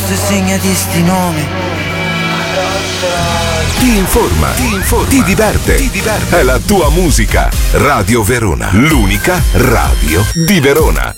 posto e segnati sti nomi. Ti informa, ti diverte. È la tua musica. Radio Verona, l'unica radio di Verona.